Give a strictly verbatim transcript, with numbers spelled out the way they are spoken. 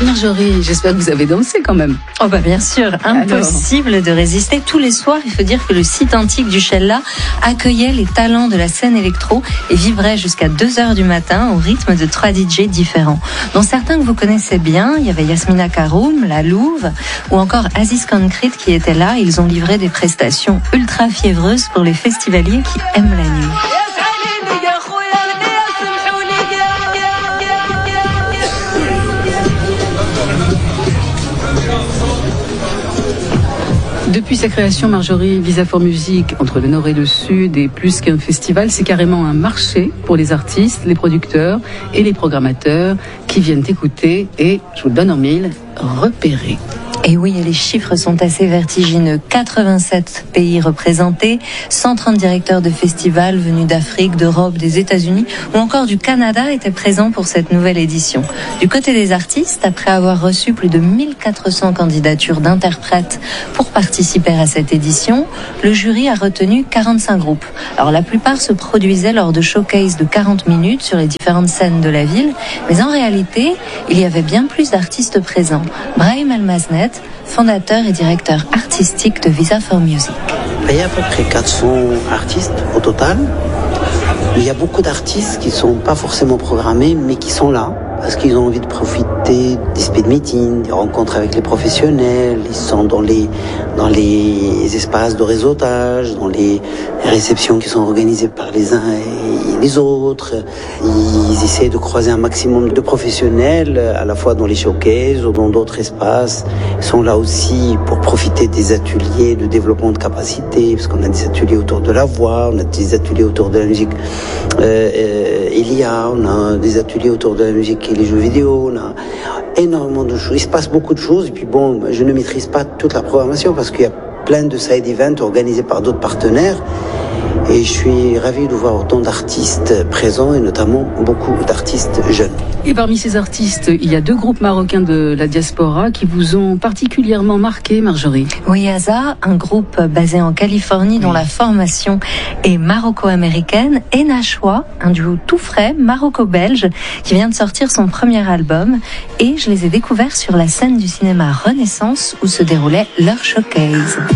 Marjorie, j'espère que vous avez dansé quand même. Oh bah bien sûr, impossible Alors. de résister. Tous les soirs, il faut dire que le site antique du Sheila accueillait les talents de la scène électro et vibrait jusqu'à deux heures du matin au rythme de trois D J différents. Dont certains que vous connaissez bien, il y avait Yasmina Karoum, La Louve, ou encore Aziz Concrete qui était là. Ils ont livré des prestations ultra fiévreuses pour les festivaliers qui aiment la nuit. Depuis sa création, Marjorie, Visa for Music, entre le Nord et le Sud, est plus qu'un festival, c'est carrément un marché pour les artistes, les producteurs et les programmateurs qui viennent écouter et, je vous le donne en mille, repérer. Et oui, les chiffres sont assez vertigineux. quatre-vingt-sept pays représentés, cent trente directeurs de festivals venus d'Afrique, d'Europe, des États-Unis ou encore du Canada étaient présents pour cette nouvelle édition. Du côté des artistes, après avoir reçu plus de mille quatre cents candidatures d'interprètes pour participer à cette édition, le jury a retenu quarante-cinq groupes. Alors la plupart se produisaient lors de showcases de quarante minutes sur les différentes scènes de la ville, mais en réalité, il y avait bien plus d'artistes présents. Brahim El-Maznet, fondateur et directeur artistique de Visa for Music. Il y a à peu près quatre cents artistes au total. Il y a beaucoup d'artistes qui ne sont pas forcément programmés, mais qui sont là parce qu'ils ont envie de profiter des speed meetings, des rencontres avec les professionnels. Ils sont dans les, dans les espaces de réseautage, dans les réceptions qui sont organisées par les uns et les autres. Ils essaient de croiser un maximum de professionnels, à la fois dans les showcases ou dans d'autres espaces. Ils sont là aussi pour profiter des ateliers de développement de capacité, parce qu'on a des ateliers autour de la voix, on a des ateliers autour de la musique euh, euh, Elia, on a des ateliers autour de la musique et les jeux vidéo, on a énormément de choses. Il se passe beaucoup de choses, et puis bon, je ne maîtrise pas toute la programmation parce qu'il y a plein de side events organisés par d'autres partenaires. Et je suis ravi de voir autant d'artistes présents et notamment beaucoup d'artistes jeunes. Et parmi ces artistes, il y a deux groupes marocains de la diaspora qui vous ont particulièrement marqué, Marjorie. Oui, Aza, un groupe basé en Californie dont la formation est maroco-américaine, et Nashwa, un duo tout frais, maroco-belge, qui vient de sortir son premier album. Et je les ai découverts sur la scène du cinéma Renaissance où se déroulait leur showcase.